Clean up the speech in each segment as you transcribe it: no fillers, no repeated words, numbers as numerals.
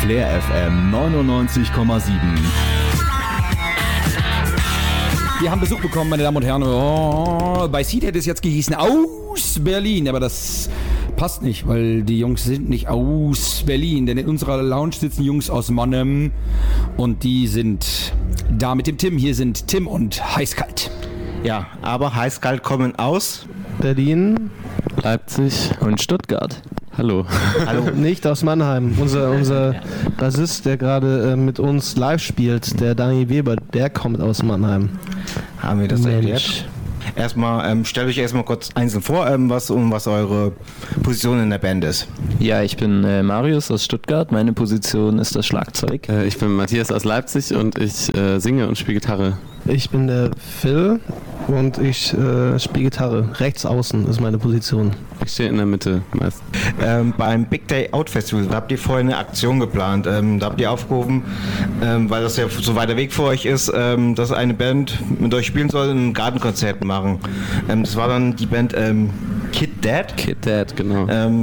Flair FM 99,7. Wir haben Besuch bekommen, meine Damen und Herren. Oh, bei Seed hätte es jetzt gehießen aus Berlin, aber das passt nicht, weil die Jungs sind nicht aus Berlin, denn in unserer Lounge sitzen Jungs aus Mannheim und die sind da mit dem Tim. Hier sind Tim und Heißkalt. Ja, aber Heißkalt kommen aus Berlin, Leipzig und Stuttgart. Hallo. Hallo. Nicht aus Mannheim. Unser Bassist, der gerade mit uns live spielt, der Dani Weber, der kommt aus Mannheim. Haben wir das erklärt? Erstmal, stellt euch erstmal kurz einzeln vor, was eure Position in der Band ist. Ja, ich bin Marius aus Stuttgart. Meine Position ist das Schlagzeug. Ich bin Matthias aus Leipzig und ich singe und spiele Gitarre. Ich bin der Phil und ich spiele Gitarre. Rechts außen ist meine Position. Ich stehe in der Mitte meist. Beim Big Day Out Festival, da habt ihr vorher eine Aktion geplant. Da habt ihr aufgerufen, weil das ja so weiter Weg für euch ist, dass eine Band mit euch spielen soll und ein Gartenkonzert machen. Das war dann die Band Kid Dad. Kid Dad, genau.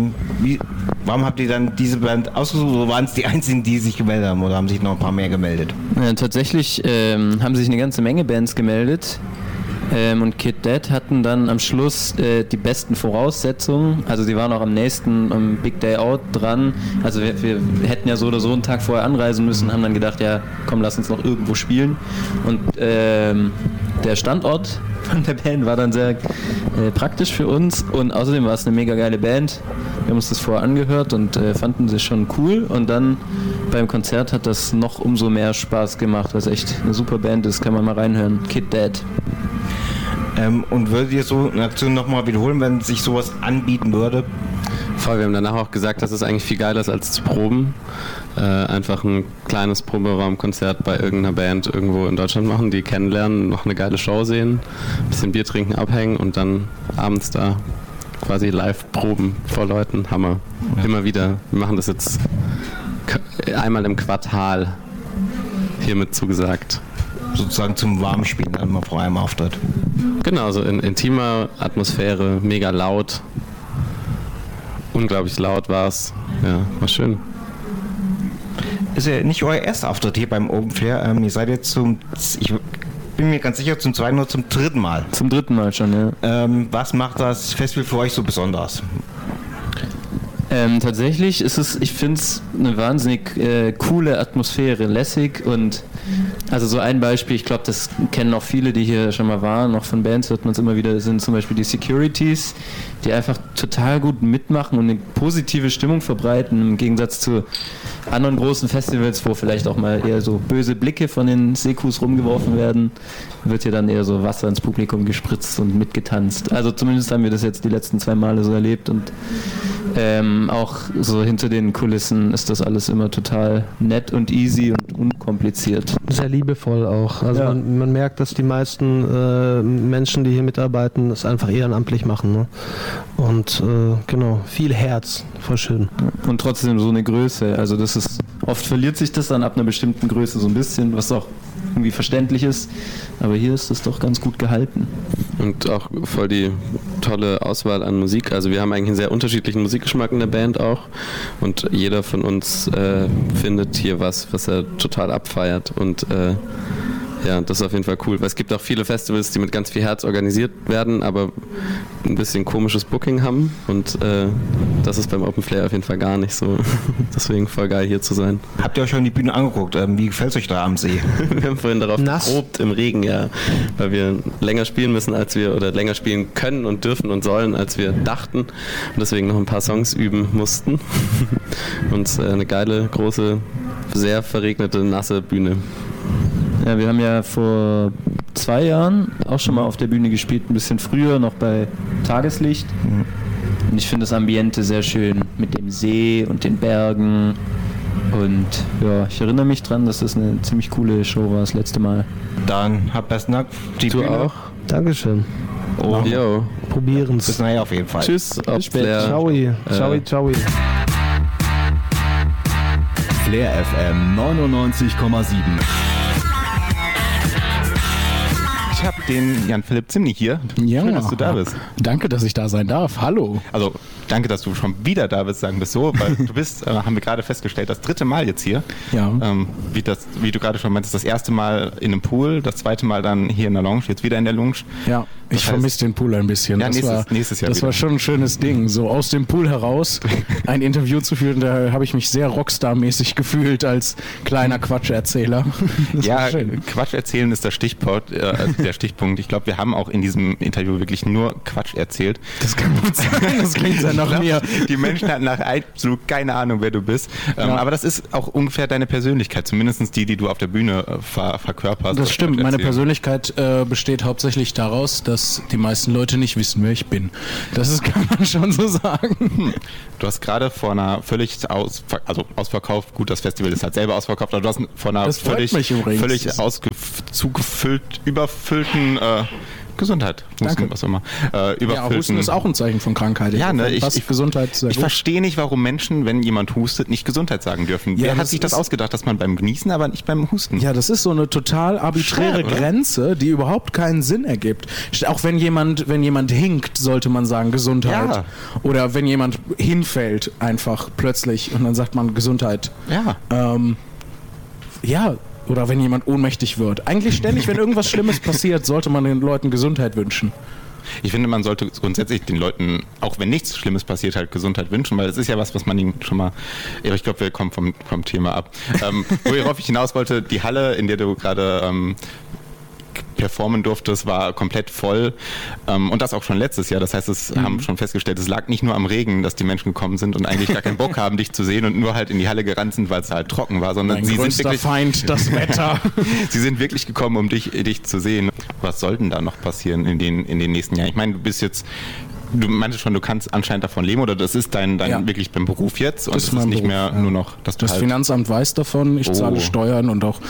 Warum habt ihr dann diese Band ausgesucht oder waren es die einzigen, die sich gemeldet haben oder haben sich noch ein paar mehr gemeldet? Ja, tatsächlich haben sich eine ganze Menge Bands gemeldet. Und Kid Dad hatten dann am Schluss die besten Voraussetzungen. Also die waren auch am nächsten am Big Day Out dran. Also wir hätten ja so oder so einen Tag vorher anreisen müssen, haben dann gedacht, ja komm, lass uns noch irgendwo spielen. Und der Standort von der Band war dann sehr praktisch für uns. Und außerdem war es eine mega geile Band. Wir haben uns das vorher angehört und fanden sie schon cool. Und dann beim Konzert hat das noch umso mehr Spaß gemacht, was echt eine super Band ist. Kann man mal reinhören. Kid Dad. Und würdet ihr so eine Aktion nochmal wiederholen, wenn sich sowas anbieten würde? Voll, wir haben danach auch gesagt, dass es eigentlich viel geiler ist als zu proben. Einfach ein kleines Proberaumkonzert bei irgendeiner Band irgendwo in Deutschland machen, die kennenlernen, noch eine geile Show sehen, ein bisschen Bier trinken, abhängen und dann abends da quasi live proben vor Leuten. Hammer. Ja. Immer wieder. Wir machen das jetzt einmal im Quartal. Hiermit zugesagt. Sozusagen zum Warmspielen, dann mal vor einem Auftritt. Genau, so in intimer Atmosphäre, mega laut. Unglaublich laut war es. Ja, war schön. Ist ja nicht euer erster Auftritt hier beim Open Flair. Ihr seid jetzt ich bin mir ganz sicher, zum zweiten oder zum dritten Mal. Zum dritten Mal schon, ja. Was macht das Festival für euch so besonders? Tatsächlich ist es, ich finde es eine wahnsinnig coole Atmosphäre, lässig und also so ein Beispiel, ich glaube, das kennen auch viele, die hier schon mal waren, auch von Bands hört man es immer wieder, sind zum Beispiel die Securities, die einfach total gut mitmachen und eine positive Stimmung verbreiten, im Gegensatz zu anderen großen Festivals, wo vielleicht auch mal eher so böse Blicke von den Sekus rumgeworfen werden, wird hier dann eher so Wasser ins Publikum gespritzt und mitgetanzt. Also zumindest haben wir das jetzt die letzten 2 Male so erlebt und auch so hinter den Kulissen ist das alles immer total nett und easy und unkompliziert. Sehr liebevoll auch. Also ja. man merkt, dass die meisten Menschen, die hier mitarbeiten, es einfach ehrenamtlich machen. Ne? Und genau, viel Herz, voll schön. Und trotzdem so eine Größe. Also das ist, oft verliert sich das dann ab einer bestimmten Größe so ein bisschen, was auch irgendwie verständlich ist. Aber hier ist es doch ganz gut gehalten. Und auch voll die tolle Auswahl an Musik. Also wir haben eigentlich einen sehr unterschiedlichen Musikgeschmack in der Band auch. Und jeder von uns findet hier was er total abfeiert. Und ja, das ist auf jeden Fall cool. Weil es gibt auch viele Festivals, die mit ganz viel Herz organisiert werden, aber ein bisschen komisches Booking haben. Und das ist beim Open Flair auf jeden Fall gar nicht so. Deswegen voll geil, hier zu sein. Habt ihr euch schon die Bühne angeguckt? Wie gefällt es euch da am See? Wir haben vorhin darauf geprobt im Regen, ja. Weil wir länger spielen müssen, oder länger spielen können und dürfen und sollen, als wir dachten. Und deswegen noch ein paar Songs üben mussten. Und eine geile, große, sehr verregnete, nasse Bühne. Ja, wir haben ja vor 2 Jahren auch schon mal auf der Bühne gespielt, ein bisschen früher, noch bei Tageslicht. Und ich finde das Ambiente sehr schön mit dem See und den Bergen. Und ja, ich erinnere mich dran, dass das eine ziemlich coole Show war das letzte Mal. Dann habt besten Dank. Du Bühne. Auch. Dankeschön. Oh. Jo. Probieren's. Bis nachher auf jeden Fall. Tschüss. Bis später. Ciao. Ciao. Flair FM 99,7. Ich habe den Jan-Philipp Zimny hier. Ja. Schön, dass du da bist. Danke, dass ich da sein darf. Hallo. Also, danke, dass du schon wieder da bist, sagen wir es so, weil du bist, haben wir gerade festgestellt, das 3. Mal jetzt hier. Ja. Wie du gerade schon meintest, das erste Mal in einem Pool, das 2. Mal dann hier in der Lounge, jetzt wieder in der Lounge. Ja, ich vermisse den Pool ein bisschen. Ja, nächstes Jahr das war schon ein schönes Ding, so aus dem Pool heraus ein Interview zu führen. Da habe ich mich sehr Rockstar-mäßig gefühlt als kleiner Quatscherzähler. Ja, Quatsch erzählen ist der Stichpunkt. Ich glaube, wir haben auch in diesem Interview wirklich nur Quatsch erzählt. Das kann gut sein, das klingt ja nach mir. Die Menschen hatten nach absolut keine Ahnung, wer du bist. Ja. Aber das ist auch ungefähr deine Persönlichkeit, zumindest die du auf der Bühne verkörperst. Das stimmt, meine Persönlichkeit besteht hauptsächlich daraus, dass die meisten Leute nicht wissen, wer ich bin. Kann man schon so sagen. Du hast gerade vor einer völlig ausverkauft, gut, das Festival ist halt selber ausverkauft, aber du hast vor einer völlig überfüllten Gesundheit. Husten, was immer. Husten ist auch ein Zeichen von Krankheit. Ja, ne, Gesundheit ich verstehe nicht, warum Menschen, wenn jemand hustet, nicht Gesundheit sagen dürfen. Wer hat sich das ausgedacht, dass man beim Genießen, aber nicht beim Husten? Ja, das ist so eine total arbiträre Grenze, die überhaupt keinen Sinn ergibt. Auch wenn jemand hinkt, sollte man sagen Gesundheit. Ja. Oder wenn jemand hinfällt einfach plötzlich und dann sagt man Gesundheit. Ja. Oder wenn jemand ohnmächtig wird. Eigentlich ständig, wenn irgendwas Schlimmes passiert, sollte man den Leuten Gesundheit wünschen. Ich finde, man sollte grundsätzlich den Leuten, auch wenn nichts Schlimmes passiert, halt Gesundheit wünschen, weil es ist ja was man ihnen schon mal... Ich glaube, wir kommen vom Thema ab. Worauf ich hinaus wollte, die Halle, in der du gerade performen durftest, war komplett voll und das auch schon letztes Jahr. Das heißt, haben schon festgestellt, es lag nicht nur am Regen, dass die Menschen gekommen sind und eigentlich gar keinen Bock haben, dich zu sehen und nur halt in die Halle gerannt sind, weil es halt trocken war, sondern sie sind wirklich Feind, das Wetter. Sie sind wirklich gekommen, um dich zu sehen. Was soll denn da noch passieren in den nächsten Jahren? Ich meine, du meintest schon, du kannst anscheinend davon leben oder das ist dein wirklich beim Beruf jetzt und das ist nicht Beruf, mehr nur noch, dass du das Finanzamt weiß davon, ich zahle Steuern und auch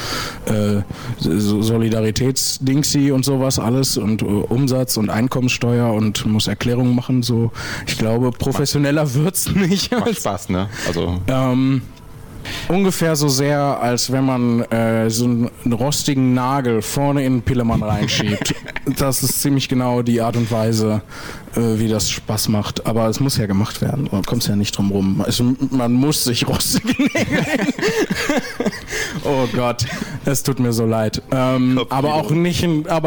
Solidaritätsdingsi und sowas alles und Umsatz und Einkommenssteuer und muss Erklärungen machen, so. Ich glaube, professioneller wird's nicht. Macht Spaß, ne? Also ungefähr so sehr, als wenn man so einen rostigen Nagel vorne in den Pillemann reinschiebt. Das ist ziemlich genau die Art und Weise, wie das Spaß macht. Aber es muss ja gemacht werden. Da kommst ja nicht drum rum. Also, man muss sich rostige Nägel Oh Gott, es tut mir so leid. Aber auch nicht,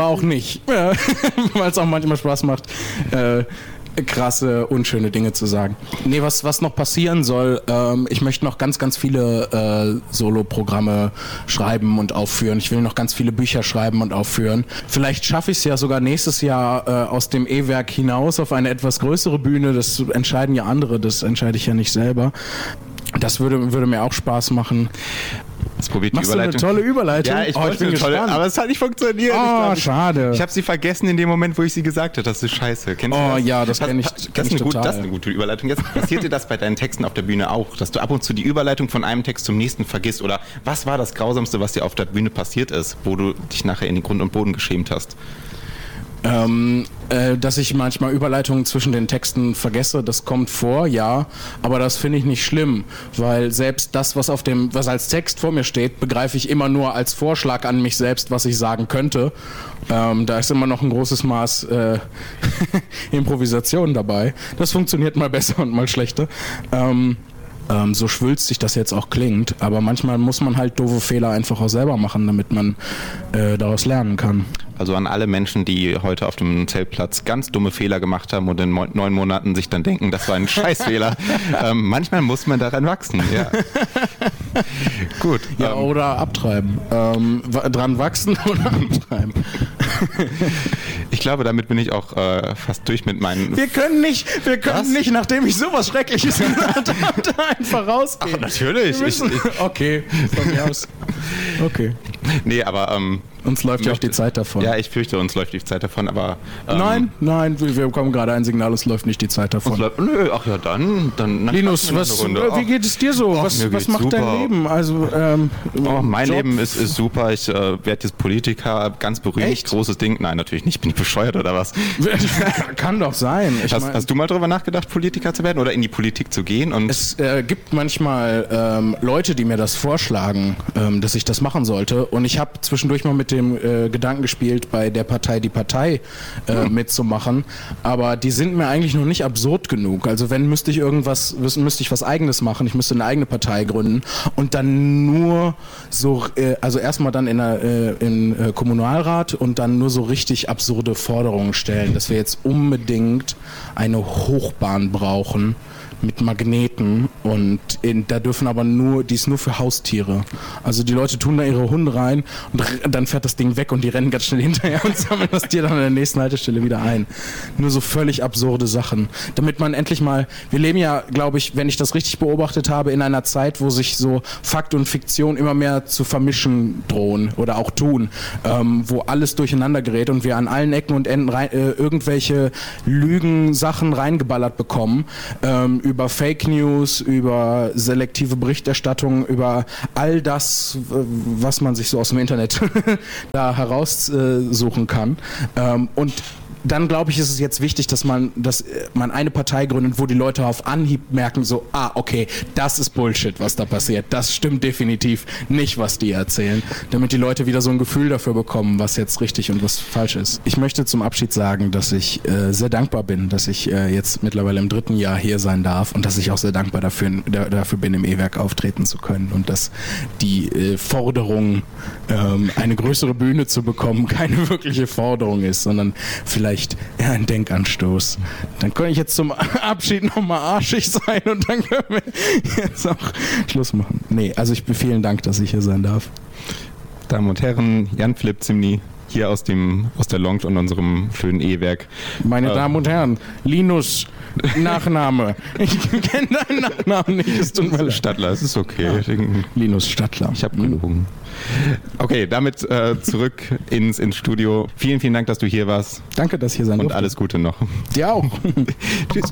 weil es auch manchmal Spaß macht. Krasse, unschöne Dinge zu sagen. Nee, was noch passieren soll, ich möchte noch ganz, ganz viele Solo-Programme schreiben und aufführen. Ich will noch ganz viele Bücher schreiben und aufführen. Vielleicht schaffe ich es ja sogar nächstes Jahr aus dem E-Werk hinaus auf eine etwas größere Bühne. Das entscheiden ja andere, das entscheide ich ja nicht selber. Das würde mir auch Spaß machen. Jetzt probiert Machst du eine tolle Überleitung? Ja, ich bin gespannt. Aber es hat nicht funktioniert. Schade. Ich habe sie vergessen in dem Moment, wo ich sie gesagt habe. Das ist scheiße. Kennst du das? Ja, das kenne ich total. Das ist eine gute Überleitung. Jetzt passiert dir das bei deinen Texten auf der Bühne auch, dass du ab und zu die Überleitung von einem Text zum nächsten vergisst? Oder was war das Grausamste, was dir auf der Bühne passiert ist, wo du dich nachher in den Grund und Boden geschämt hast? Dass ich manchmal Überleitungen zwischen den Texten vergesse, das kommt vor, ja, aber das finde ich nicht schlimm, weil selbst das, was als Text vor mir steht, begreife ich immer nur als Vorschlag an mich selbst, was ich sagen könnte. Da ist immer noch ein großes Maß Improvisation dabei. Das funktioniert mal besser und mal schlechter. So schwülstig das jetzt auch klingt, aber manchmal muss man halt doofe Fehler einfach auch selber machen, damit man daraus lernen kann. Also an alle Menschen, die heute auf dem Zeltplatz ganz dumme Fehler gemacht haben und in 9 Monaten sich dann denken, das war ein Scheißfehler. Manchmal muss man daran wachsen. Ja. Gut. Ja, oder abtreiben. Dran wachsen oder abtreiben. Ich glaube, damit bin ich auch fast durch mit meinen... Wir können nicht, nachdem ich sowas Schreckliches gesagt habe, einfach rausgehen. Ach, natürlich. Okay, von mir aus. Okay. Nee, aber... uns läuft ja auch die Zeit davon. Ja, ich fürchte, uns läuft die Zeit davon, aber... Nein, wir bekommen gerade ein Signal, es läuft nicht die Zeit davon. Ach ja, dann Linus, wie geht es dir so? Was macht dein Leben? Also, mein Leben ist super. Ich werde jetzt Politiker, ganz berühmt, großes Ding. Nein, natürlich nicht. Bin ich bescheuert oder was? Kann doch sein. Hast du mal darüber nachgedacht, Politiker zu werden oder in die Politik zu gehen? Und es gibt manchmal Leute, die mir das vorschlagen, dass ich das mache. machen sollte. Und ich habe zwischendurch mal mit dem Gedanken gespielt, bei der Partei die Partei mitzumachen. Aber die sind mir eigentlich noch nicht absurd genug. Also wenn müsste ich was Eigenes machen. Ich müsste eine eigene Partei gründen und dann nur so, also erstmal dann in Kommunalrat und dann nur so richtig absurde Forderungen stellen, dass wir jetzt unbedingt eine Hochbahn brauchen mit Magneten und da dürfen aber die ist nur für Haustiere. Also die Leute tun da ihre Hunde rein und dann fährt das Ding weg und die rennen ganz schnell hinterher und sammeln das Tier dann an der nächsten Haltestelle wieder ein. Nur so völlig absurde Sachen. Damit man endlich mal, wir leben ja, glaube ich, wenn ich das richtig beobachtet habe, in einer Zeit, wo sich so Fakt und Fiktion immer mehr zu vermischen drohen oder auch tun, wo alles durcheinander gerät und wir an allen Ecken und Enden irgendwelche Lügen-Sachen reingeballert bekommen, über Fake News, über selektive Berichterstattung, über all das, was man sich so aus dem Internet da heraussuchen kann. Und dann glaube ich, ist es jetzt wichtig, dass man eine Partei gründet, wo die Leute auf Anhieb merken, so, okay, das ist Bullshit, was da passiert. Das stimmt definitiv nicht, was die erzählen. Damit die Leute wieder so ein Gefühl dafür bekommen, was jetzt richtig und was falsch ist. Ich möchte zum Abschied sagen, dass ich sehr dankbar bin, dass ich jetzt mittlerweile im 3. Jahr hier sein darf und dass ich auch sehr dankbar dafür bin, im E-Werk auftreten zu können und dass die Forderung, eine größere Bühne zu bekommen, keine wirkliche Forderung ist, sondern vielleicht ein Denkanstoß. Dann kann ich jetzt zum Abschied nochmal arschig sein und dann können wir jetzt auch Schluss machen. Nee, also vielen Dank, dass ich hier sein darf. Damen und Herren, Jan Philipp Zimny hier aus der Lounge und unserem schönen E-Werk. Meine Damen und Herren, Linus Nachname. Ich kenne deinen Nachnamen nicht. Es tut mir leid. Stadler, es ist okay. Ja. Linus Stadler. Ich habe gelogen. Okay, damit zurück ins Studio. Vielen, vielen Dank, dass du hier warst. Danke, dass ich hier sein durfte. Und alles Gute noch. Dir auch. Tschüss.